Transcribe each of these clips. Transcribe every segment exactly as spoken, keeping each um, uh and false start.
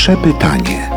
Pierwsze pytanie.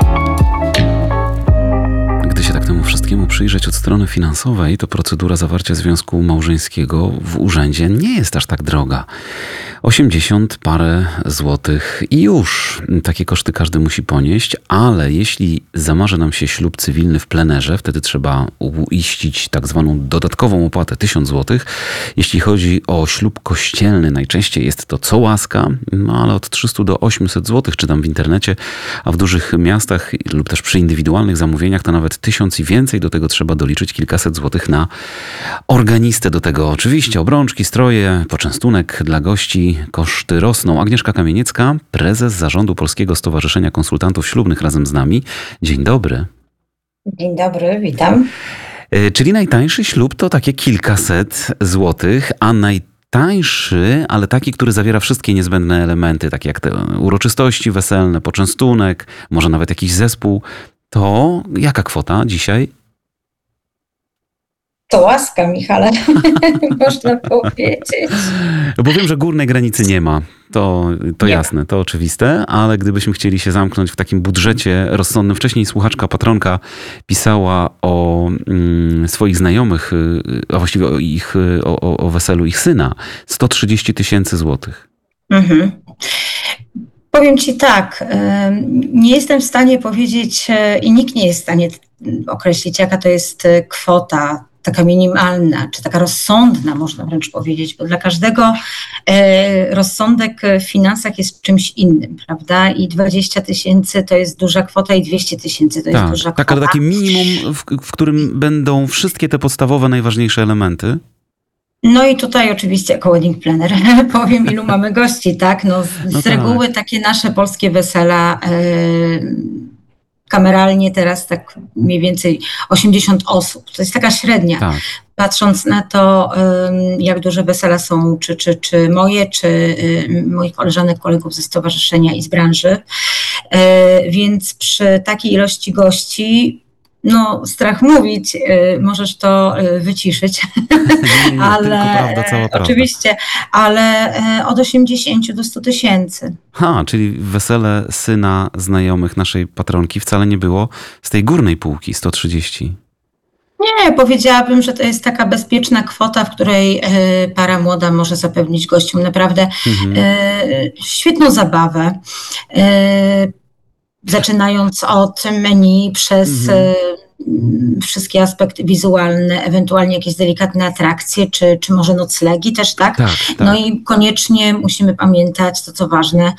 Gdy się tak temu wszystkiemu przyjrzeć od strony finansowej, to procedura zawarcia związku małżeńskiego w urzędzie nie jest aż tak droga. osiemdziesiąt parę złotych i już. Takie koszty każdy musi ponieść, ale jeśli zamarzy nam się ślub cywilny w plenerze, wtedy trzeba uiścić tak zwaną dodatkową opłatę tysiąc złotych. Jeśli chodzi o ślub kościelny, najczęściej jest to co łaska, no ale od trzysta do ośmiuset złotych czytam w internecie, a w dużych miastach lub też przy indywidualnych zamówieniach to nawet tysiąc i więcej. Do tego trzeba doliczyć kilkaset złotych na organistę. Do tego oczywiście obrączki, stroje, poczęstunek dla gości. Koszty rosną. Agnieszka Kamieniecka, prezes zarządu Polskiego Stowarzyszenia Konsultantów Ślubnych razem z nami. Dzień dobry. Dzień dobry, witam. Czyli najtańszy ślub to takie kilkaset złotych, a najtańszy, ale taki, który zawiera wszystkie niezbędne elementy, takie jak te uroczystości weselne, poczęstunek, może nawet jakiś zespół, to jaka kwota dzisiaj? To łaska, Michale, można powiedzieć. Bo wiem, że górnej granicy nie ma. To, to nie. Jasne, to oczywiste, ale gdybyśmy chcieli się zamknąć w takim budżecie rozsądnym. Wcześniej słuchaczka, patronka pisała o mm, swoich znajomych, a właściwie o, ich, o, o, o weselu ich syna. sto trzydzieści tysięcy złotych. Mhm. Powiem ci tak, nie jestem w stanie powiedzieć i nikt nie jest w stanie określić, jaka to jest kwota, taka minimalna, czy taka rozsądna, można wręcz powiedzieć, bo dla każdego e, rozsądek w finansach jest czymś innym, prawda? I dwadzieścia tysięcy to jest duża kwota i dwieście tysięcy to jest tak, duża tak, kwota. Ale takie minimum, w, w którym będą wszystkie te podstawowe, najważniejsze elementy. No i tutaj oczywiście jako wedding planner powiem, ilu mamy gości, tak? No z, no z tak. reguły takie nasze polskie wesela e, kameralnie teraz tak mniej więcej osiemdziesiąt osób. To jest taka średnia. Tak. Patrząc na to, jak duże wesela są, czy, czy, czy moje, czy moich koleżanek, kolegów ze stowarzyszenia i z branży. Więc przy takiej ilości gości, no strach mówić, możesz to wyciszyć, nie, nie, ale prawda, cała prawda. Oczywiście, ale od osiemdziesięciu do stu tysięcy. Ha, czyli wesele syna znajomych naszej patronki wcale nie było z tej górnej półki, sto trzydzieści. Nie, powiedziałabym, że to jest taka bezpieczna kwota, w której para młoda może zapewnić gościom naprawdę mhm. świetną zabawę. Zaczynając od menu przez mhm. wszystkie aspekty wizualne, ewentualnie jakieś delikatne atrakcje, czy, czy może noclegi też, tak? Tak, tak? No i koniecznie musimy pamiętać to, co ważne,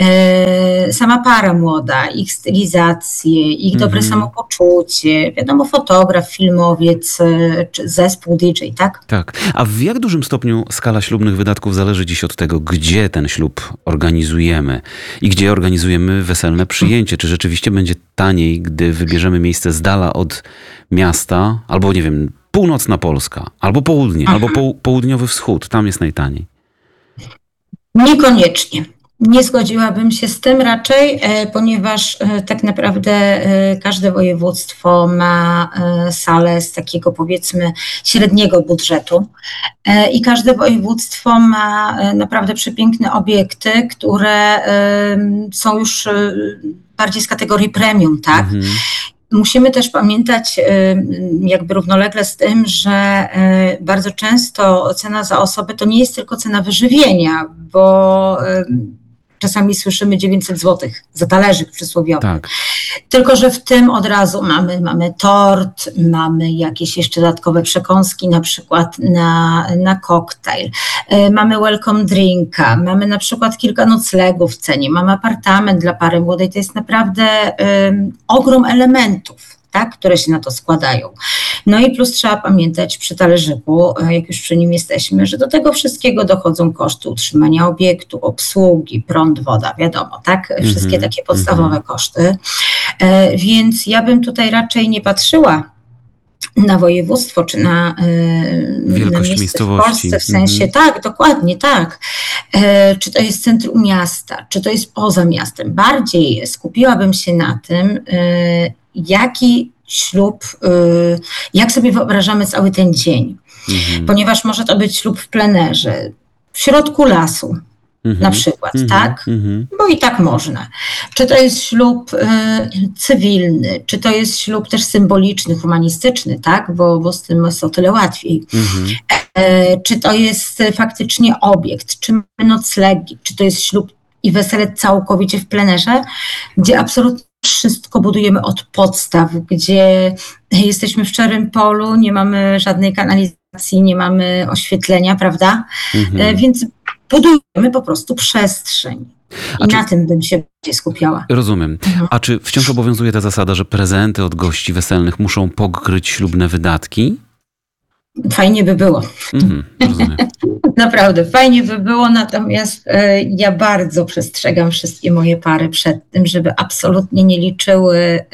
e, sama para młoda, ich stylizację, ich dobre mhm. samopoczucie, wiadomo, fotograf, filmowiec, czy zespół D J, tak? Tak. A w jak dużym stopniu skala ślubnych wydatków zależy dziś od tego, gdzie ten ślub organizujemy i gdzie organizujemy weselne przyjęcie? Czy rzeczywiście będzie taniej, gdy wybierzemy miejsce z dala od miasta, albo nie wiem, północna Polska, albo południe, Aha. albo po, południowy wschód, tam jest najtaniej? Niekoniecznie. Nie zgodziłabym się z tym raczej, ponieważ tak naprawdę każde województwo ma salę z takiego, powiedzmy, średniego budżetu i każde województwo ma naprawdę przepiękne obiekty, które są już bardziej z kategorii premium, tak? Mhm. Musimy też pamiętać jakby równolegle z tym, że bardzo często cena za osobę to nie jest tylko cena wyżywienia, bo czasami słyszymy dziewięćset złotych za talerzyk przysłowiowy. Tak. Tylko że w tym od razu mamy, mamy tort, mamy jakieś jeszcze dodatkowe przekąski, na przykład na, na koktajl, mamy welcome drinka, mamy na przykład kilka noclegów w cenie, mamy apartament dla pary młodej. To jest naprawdę um, ogrom elementów, tak, które się na to składają. No i plus trzeba pamiętać przy talerzyku, jak już przy nim jesteśmy, że do tego wszystkiego dochodzą koszty utrzymania obiektu, obsługi, prąd, woda, wiadomo, tak? Wszystkie mm-hmm, takie podstawowe mm-hmm. koszty. E, więc ja bym tutaj raczej nie patrzyła na województwo, czy na, Wielkość na miejsce miejscowości. w Polsce, w sensie, mm-hmm. tak, dokładnie tak. E, czy to jest centrum miasta, czy to jest poza miastem. Bardziej skupiłabym się na tym, e, jaki ślub, jak sobie wyobrażamy cały ten dzień. Mhm. Ponieważ może to być ślub w plenerze, w środku lasu, Mhm. na przykład, Mhm. tak? Mhm. Bo i tak można. Czy to jest ślub y, cywilny, czy to jest ślub też symboliczny, humanistyczny, tak? Bo, bo z tym jest o tyle łatwiej. Mhm. E, czy to jest faktycznie obiekt, czy mamy noclegi, czy to jest ślub i wesele całkowicie w plenerze, gdzie absolutnie wszystko budujemy od podstaw, gdzie jesteśmy w szczerym polu, nie mamy żadnej kanalizacji, nie mamy oświetlenia, prawda? Mhm. E, więc budujemy po prostu przestrzeń. I A czy- na tym bym się bardziej skupiała. Rozumiem. A czy wciąż obowiązuje ta zasada, że prezenty od gości weselnych muszą pokryć ślubne wydatki? Fajnie by było. Mhm. Rozumiem. Naprawdę, fajnie by było, natomiast e, ja bardzo przestrzegam wszystkie moje pary przed tym, żeby absolutnie nie liczyły e,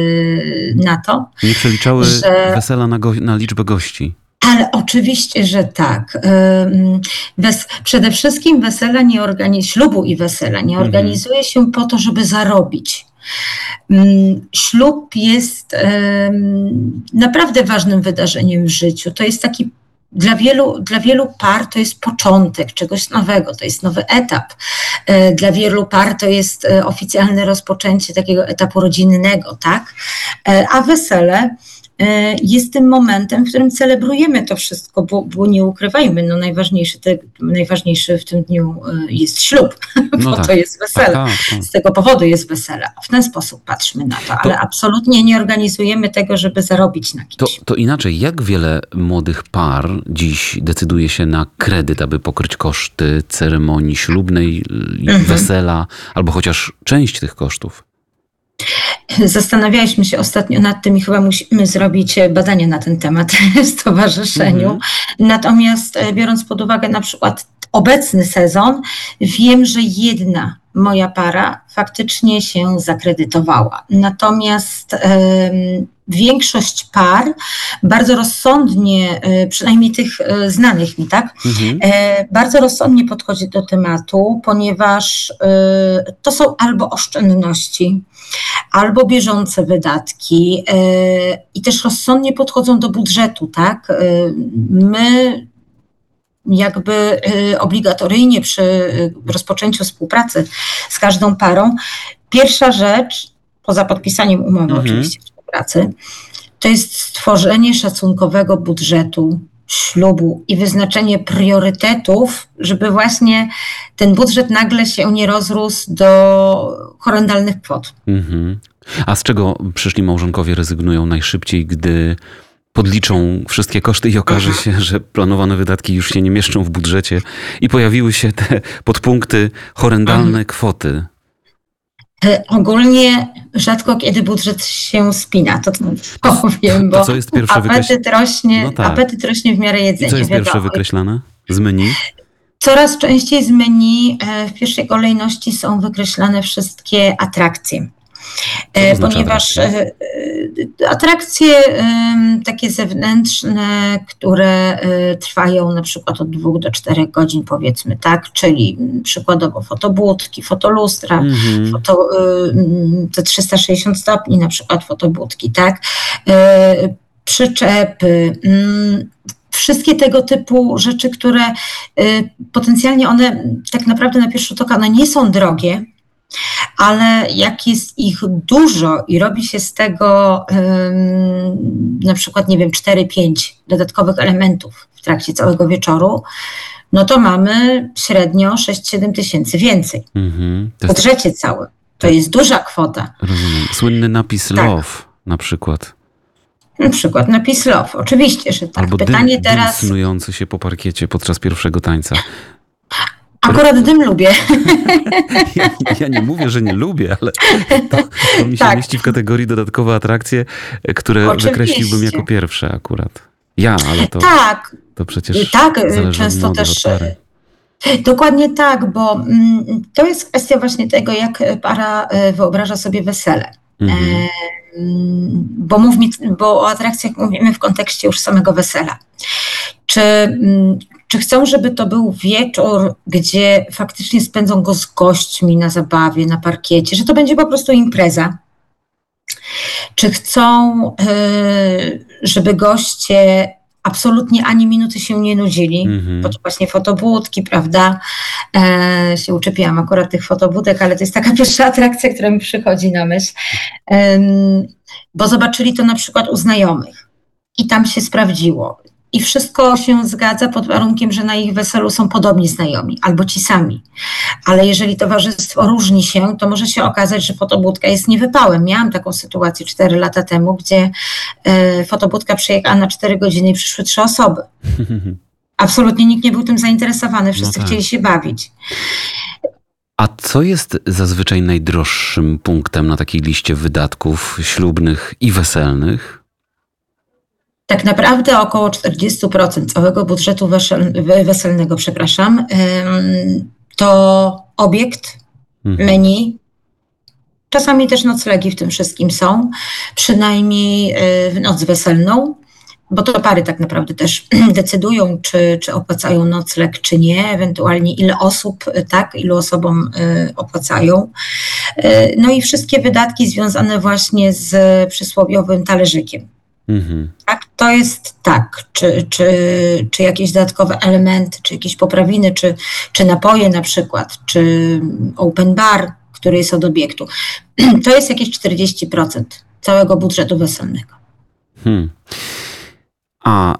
na to. Nie przeliczały Że- wesela na, go- na liczbę gości. Ale oczywiście, że tak. Ym, Wes- przede wszystkim wesela nie organi- ślubu i wesela nie Mhm. organizuje się po to, żeby zarobić. Ym, Ślub jest ym, naprawdę ważnym wydarzeniem w życiu. To jest taki dla wielu, dla wielu par to jest początek czegoś nowego, to jest nowy etap. E, Dla wielu par to jest e, oficjalne rozpoczęcie takiego etapu rodzinnego, tak? E, A wesele e, jest tym momentem, w którym celebrujemy to wszystko, bo, bo nie ukrywajmy, no najważniejszy, te, najważniejszy w tym dniu e, jest ślub, No bo tak. to jest wesele. Tak, tak, tak. Z tego powodu jest wesele. W ten sposób patrzmy na to, ale To- absolutnie nie organizujemy tego, żeby zarobić na To, kimś. to inaczej, jak wiele młodych par dziś decyduje się na kredyt, aby pokryć koszty ceremonii ślubnej, Mhm. wesela, albo chociaż część tych kosztów? Zastanawialiśmy się ostatnio nad tym i chyba musimy zrobić badania na ten temat w stowarzyszeniu. Mhm. Natomiast e, biorąc pod uwagę na przykład obecny sezon, wiem, że jedna moja para faktycznie się zakredytowała. Natomiast em, większość par bardzo rozsądnie, e, przynajmniej tych e, znanych mi, tak? Mhm. E, bardzo rozsądnie podchodzi do tematu, ponieważ e, to są albo oszczędności, albo bieżące wydatki e, i też rozsądnie podchodzą do budżetu, tak? E, My jakby e, obligatoryjnie przy e, rozpoczęciu współpracy z każdą parą, pierwsza rzecz, poza podpisaniem umowy Mhm. oczywiście współpracy, to jest stworzenie szacunkowego budżetu ślubu i wyznaczenie priorytetów, żeby właśnie ten budżet nagle się nie rozrósł do horrendalnych kwot. Mhm. A z czego przyszli małżonkowie rezygnują najszybciej, gdy podliczą wszystkie koszty i okaże się, że planowane wydatki już się nie mieszczą w budżecie i pojawiły się te podpunkty, horrendalne kwoty? E, Ogólnie rzadko kiedy budżet się spina, to co powiem, To bo co jest pierwsze apetyt rośnie, No tak. apetyt rośnie w miarę I jedzenia. co jest pierwsze wiadomo. wykreślane z menu? Coraz częściej z menu e, w pierwszej kolejności są wykreślane wszystkie atrakcje. Co E, to znaczy Ponieważ atrakcje? e, e, atrakcje em, takie zewnętrzne, które e, trwają na przykład od dwóch do czterech godzin powiedzmy, tak, czyli mm, przykładowo fotobudki, fotolustra, Mhm. foto, y, mm, te trzysta sześćdziesiąt stopni na przykład fotobudki, tak, e, przyczepy, mm, wszystkie tego typu rzeczy, które y, potencjalnie one tak naprawdę na pierwszy rzut oka one nie są drogie, ale jak jest ich dużo i robi się z tego ym, na przykład, nie wiem, cztery pięć dodatkowych elementów w trakcie całego wieczoru, no to mamy średnio sześć siedem tysięcy więcej Mhm. w To jest, budżecie całym. To jest duża kwota. rozumiem. Słynny napis Tak. love na przykład. Na przykład napis love. Oczywiście, że tak. Albo dym, Pytanie dym teraz, snujący się po parkiecie podczas pierwszego tańca. akurat dym lubię. Ja, ja nie mówię, że nie lubię, ale to, to mi się Tak. mieści w kategorii dodatkowe atrakcje, które Oczywiście. wykreśliłbym jako pierwsze akurat. Ja, ale to, Tak, to przecież tak, zależy od często młodych, też. od pary. Dokładnie tak, bo mm, to jest kwestia właśnie tego, jak para e, wyobraża sobie wesele. Mhm. E, mm, Bo, mówmy, bo o atrakcjach mówimy w kontekście już samego wesela. Czy, mm, czy chcą, żeby to był wieczór, gdzie faktycznie spędzą go z gośćmi na zabawie, na parkiecie, że to będzie po prostu impreza? Czy chcą, e, żeby goście absolutnie ani minuty się nie nudzili, Mhm. bo to właśnie fotobudki, prawda, e, się uczepiłam akurat tych fotobudek, ale to jest taka pierwsza atrakcja, która mi przychodzi na myśl, Em, bo zobaczyli to na przykład u znajomych i tam się sprawdziło. I wszystko się zgadza pod warunkiem, że na ich weselu są podobni znajomi albo ci sami. Ale jeżeli towarzystwo różni się, to może się okazać, że fotobudka jest niewypałem. Miałam taką sytuację cztery lata temu, gdzie e, fotobudka przyjechała na cztery godziny i przyszły trzy osoby. Absolutnie nikt nie był tym zainteresowany, wszyscy No tak. chcieli się bawić. A co jest zazwyczaj najdroższym punktem na takiej liście wydatków ślubnych i weselnych? Tak naprawdę około czterdzieści procent całego budżetu wesel, weselnego, przepraszam, em, to obiekt, Mhm. menu, czasami też noclegi w tym wszystkim są, przynajmniej y, w noc weselną, bo to pary tak naprawdę też decydują, czy, czy opłacają nocleg, czy nie, ewentualnie ile osób, y, tak, ilu osobom y, opłacają. Y, No i wszystkie wydatki związane właśnie z przysłowiowym talerzykiem. Mhm. Tak, to jest tak, czy, czy, czy jakieś dodatkowe elementy, czy jakieś poprawiny, czy, czy napoje na przykład, czy open bar, który jest od obiektu. To jest jakieś czterdzieści procent całego budżetu weselnego. Hmm. A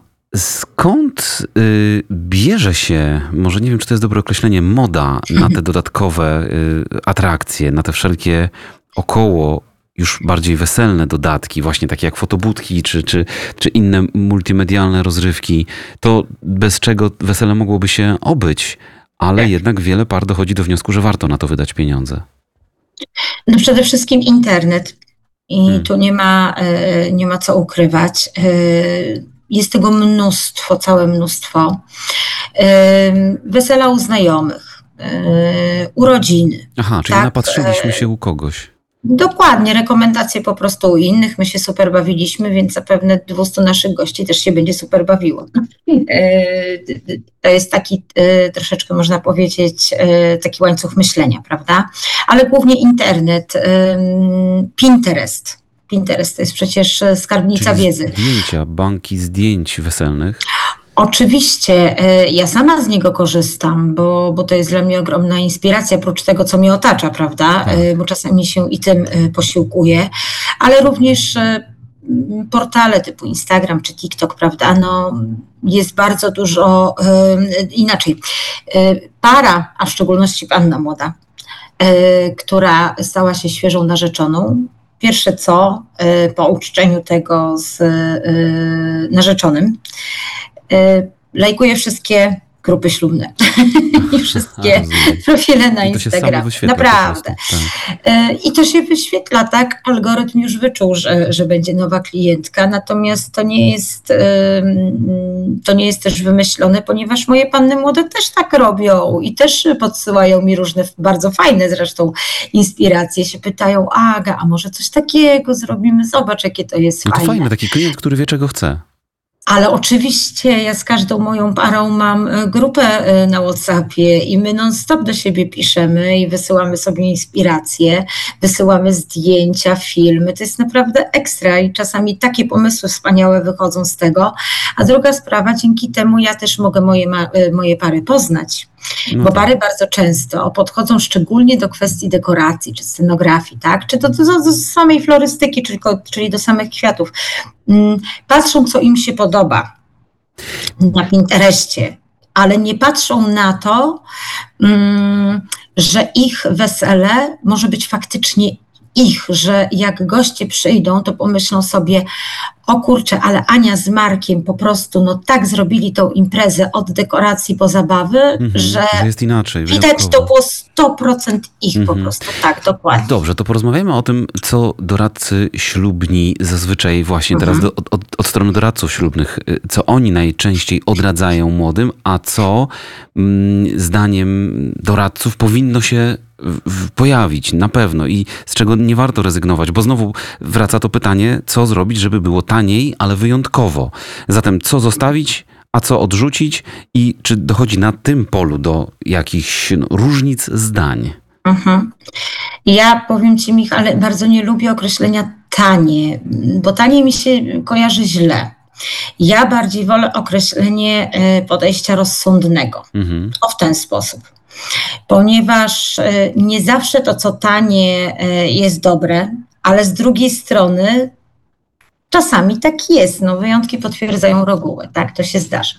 skąd y, bierze się, może nie wiem, czy to jest dobre określenie, moda na te dodatkowe y, atrakcje, na te wszelkie około już bardziej weselne dodatki, właśnie takie jak fotobudki czy, czy, czy inne multimedialne rozrywki, to bez czego wesele mogłoby się obyć, ale Tak. jednak wiele par dochodzi do wniosku, że warto na to wydać pieniądze. No przede wszystkim internet i Hmm. tu nie ma, e, nie ma co ukrywać. E, Jest tego mnóstwo, całe mnóstwo. E, Wesela u znajomych, e, urodziny. Aha, czyli Tak, napatrzyliśmy się u kogoś. Dokładnie, rekomendacje po prostu u innych. My się super bawiliśmy, więc zapewne dwustu naszych gości też się będzie super bawiło. E, To jest taki e, troszeczkę, można powiedzieć, e, taki łańcuch myślenia, prawda? Ale głównie internet, e, Pinterest. Pinterest to jest przecież skarbnica Czyli wiedzy. zdjęcia, banki zdjęć weselnych. Oczywiście, e, ja sama z niego korzystam, bo, bo to jest dla mnie ogromna inspiracja, oprócz tego, co mnie otacza, prawda? Tak. E, Bo czasami się i tym e, posiłkuję, ale również e, m, portale typu Instagram czy TikTok, prawda? No, jest bardzo dużo e, inaczej. E, Para, a w szczególności panna młoda, e, która stała się świeżą narzeczoną, pierwsze co, e, po uczczeniu tego z e, narzeczonym, e, lajkuję wszystkie grupy ślubne i wszystkie A, rozumiem. profile na I to się samo Instagram. wyświetla po Naprawdę. prostu. Tak. E, I to się wyświetla, tak? Algorytm już wyczuł, że, że będzie nowa klientka, natomiast to nie jest, em, to nie jest też wymyślone, ponieważ moje panny młode też tak robią i też podsyłają mi różne bardzo fajne zresztą inspiracje. Się pytają: Aga, a może coś takiego zrobimy? Zobacz, jakie to jest No to fajne. fajne, taki klient, który wie, czego chce. Ale oczywiście ja z każdą moją parą mam e, grupę e, na WhatsAppie i my non-stop do siebie piszemy i wysyłamy sobie inspiracje, wysyłamy zdjęcia, filmy. To jest naprawdę ekstra i czasami takie pomysły wspaniałe wychodzą z tego. A druga sprawa, dzięki temu ja też mogę moje, ma- e, moje pary poznać. No Bo tak. pary bardzo często podchodzą szczególnie do kwestii dekoracji czy scenografii, tak? Czy do, do, do samej florystyki, czyli, czyli do samych kwiatów. Mm, Patrzą, co im się podoba na Pinterestie, ale nie patrzą na to, mm, że ich wesele może być faktycznie ich, że jak goście przyjdą, to pomyślą sobie: o kurczę, ale Ania z Markiem po prostu no tak zrobili tą imprezę od dekoracji po zabawy, Mhm, że że jest inaczej. widać, to wyjątkowo. było sto procent ich po Mhm. prostu. Tak, dokładnie. Dobrze, to porozmawiajmy o tym, co doradcy ślubni zazwyczaj właśnie teraz Mhm. do, od, od, od strony doradców ślubnych, y, co oni najczęściej odradzają młodym, a co mm, zdaniem doradców powinno się w, w pojawić na pewno i z czego nie warto rezygnować, bo znowu wraca to pytanie, co zrobić, żeby było taniej, ale wyjątkowo. Zatem co zostawić, a co odrzucić i czy dochodzi na tym polu do jakichś no, różnic zdań? Mhm. Ja powiem Ci, Michale, bardzo nie lubię określenia tanie, bo tanie mi się kojarzy źle. Ja bardziej wolę określenie podejścia rozsądnego. Mhm. O w ten sposób. Ponieważ nie zawsze to, co tanie, jest dobre, ale z drugiej strony czasami tak jest. No, wyjątki potwierdzają reguły. Tak, to się zdarza.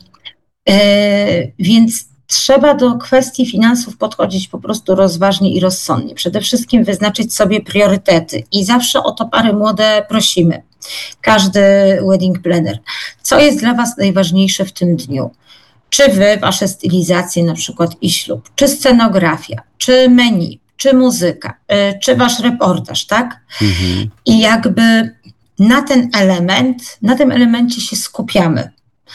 Więc trzeba do kwestii finansów podchodzić po prostu rozważnie i rozsądnie. Przede wszystkim wyznaczyć sobie priorytety i zawsze o to pary młode prosimy. Każdy wedding planner. Co jest dla Was najważniejsze w tym dniu? Czy Wy, Wasze stylizacje na przykład i ślub, czy scenografia, czy menu, czy muzyka, czy Wasz reportaż, tak? Mhm. I jakby na ten element, na tym elemencie się skupiamy.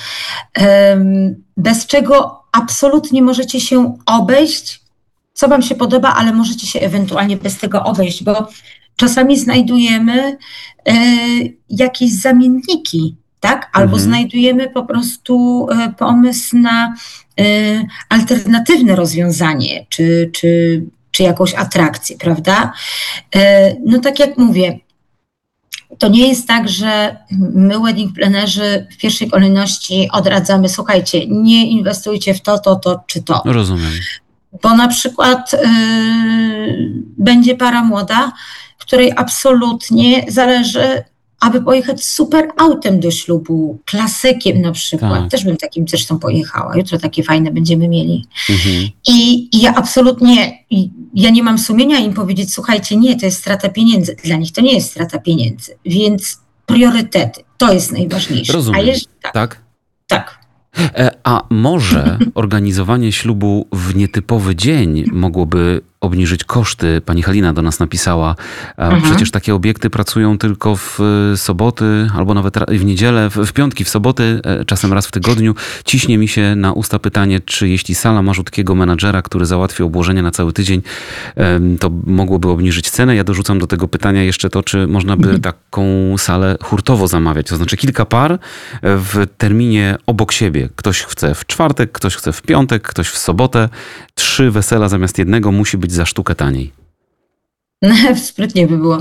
Bez czego absolutnie możecie się obejść, co Wam się podoba, ale możecie się ewentualnie bez tego obejść, bo czasami znajdujemy y, jakieś zamienniki, tak? Albo mhm. znajdujemy po prostu y, pomysł na y, alternatywne rozwiązanie, czy, czy, czy jakąś atrakcję, prawda? Y, no tak jak mówię, to nie jest tak, że my, wedding planerzy, w pierwszej kolejności odradzamy, słuchajcie, nie inwestujcie w to, to, to czy to. Rozumiem. Bo na przykład yy, będzie para młoda, której absolutnie zależy, aby pojechać super autem do ślubu, klasykiem na przykład. Tak. Też bym takim zresztą pojechała. Jutro takie fajne będziemy mieli. Mhm. I, I ja absolutnie, ja nie mam sumienia im powiedzieć, słuchajcie, nie, to jest strata pieniędzy. Dla nich to nie jest strata pieniędzy. Więc priorytety, to jest najważniejsze. Rozumiem. A jeśli, tak. Tak? Tak. A może organizowanie ślubu w nietypowy dzień mogłoby obniżyć koszty? Pani Halina do nas napisała, mhm. przecież takie obiekty pracują tylko w soboty albo nawet w niedzielę, w piątki, w soboty, czasem raz w tygodniu. Ciśnie mi się na usta pytanie, czy jeśli sala ma rzutkiego menadżera, który załatwi obłożenie na cały tydzień, to mogłoby obniżyć cenę. Ja dorzucam do tego pytania jeszcze to, czy można by mhm. taką salę hurtowo zamawiać, to znaczy kilka par w terminie obok siebie. Ktoś chce w czwartek, ktoś chce w piątek, ktoś w sobotę. Trzy wesela zamiast jednego musi być za sztukę taniej. Sprytnie by było.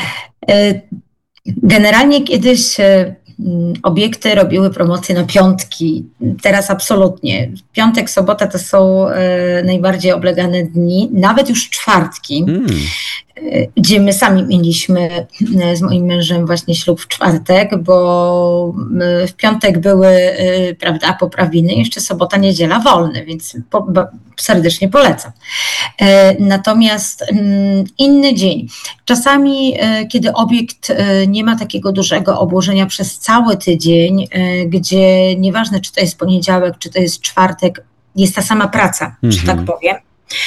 Generalnie kiedyś obiekty robiły promocje na piątki. Teraz absolutnie. Piątek, sobota to są najbardziej oblegane dni. Nawet już czwartki. Hmm. Gdzie my sami mieliśmy z moim mężem właśnie ślub w czwartek, bo w piątek były, prawda, poprawiny, jeszcze sobota, niedziela wolne, więc po, serdecznie polecam. Natomiast inny dzień. Czasami, kiedy obiekt nie ma takiego dużego obłożenia przez cały tydzień, gdzie nieważne, czy to jest poniedziałek, czy to jest czwartek, jest ta sama praca, mhm. że tak powiem,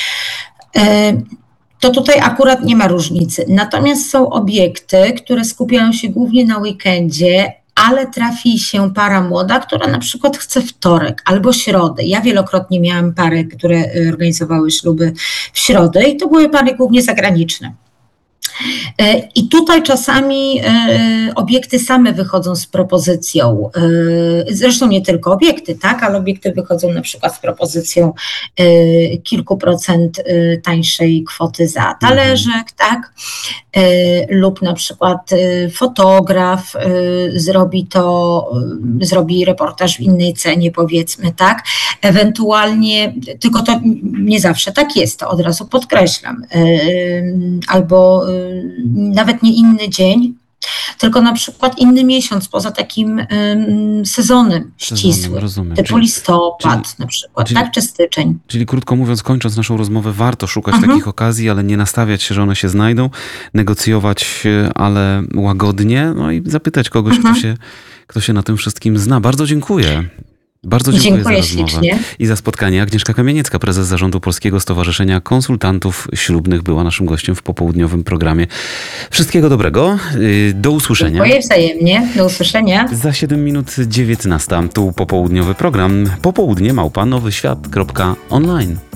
to tutaj akurat nie ma różnicy. Natomiast są obiekty, które skupiają się głównie na weekendzie, ale trafi się para młoda, która na przykład chce wtorek albo środę. Ja wielokrotnie miałam pary, które organizowały śluby w środę i to były pary głównie zagraniczne. I tutaj czasami obiekty same wychodzą z propozycją, zresztą nie tylko obiekty, tak, ale obiekty wychodzą na przykład z propozycją kilku procent tańszej kwoty za talerzek, tak, lub na przykład fotograf zrobi to, zrobi reportaż w innej cenie, powiedzmy, tak, ewentualnie, tylko to nie zawsze tak jest, to od razu podkreślam, albo nawet nie inny dzień, tylko na przykład inny miesiąc poza takim um, sezonem ścisłym, rozumiem. Typu czyli, listopad czyli, na przykład, czyli, tak, czy styczeń. Czyli krótko mówiąc, kończąc naszą rozmowę, warto szukać mhm. takich okazji, ale nie nastawiać się, że one się znajdą, negocjować, ale łagodnie, no i zapytać kogoś, mhm. kto się, kto się na tym wszystkim zna. Bardzo dziękuję. Bardzo dziękuję, dziękuję za rozmowę ślicznie. I za spotkanie. Agnieszka Kamieniecka, prezes zarządu Polskiego Stowarzyszenia Konsultantów Ślubnych, była naszym gościem w popołudniowym programie. Wszystkiego dobrego. Do usłyszenia. Dziękuję wzajemnie. Do usłyszenia. Za siedem minut dziewiętnasta. Tu popołudniowy program. Popołudnie małpa nowy świat kropka online.